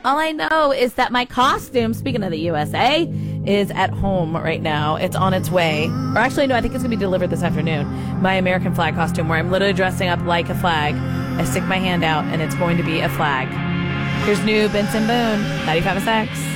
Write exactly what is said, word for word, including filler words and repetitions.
All I know is that my costume, speaking of the U S A, is at home right now. It's on its way. Or actually, no, I think it's going to be delivered this afternoon. My American flag costume, where I'm literally dressing up like a flag. I stick my hand out, and it's going to be a flag. Here's new Benson Boone, ninety-five S X.